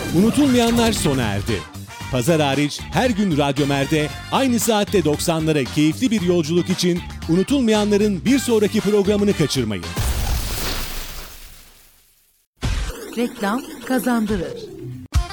Unutulmayanlar sona erdi. Pazar hariç her gün Radyo Mer'de aynı saatte 90'lara keyifli bir yolculuk için unutulmayanların bir sonraki programını kaçırmayın. Reklam kazandırır.